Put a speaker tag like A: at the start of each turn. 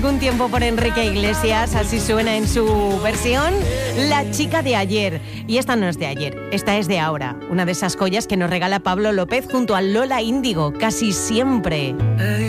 A: Un tiempo por Enrique Iglesias, así suena en su versión La chica de ayer. Y esta no es de ayer, esta es de ahora. Una de esas joyas que nos regala Pablo López junto a Lola Índigo, Casi siempre.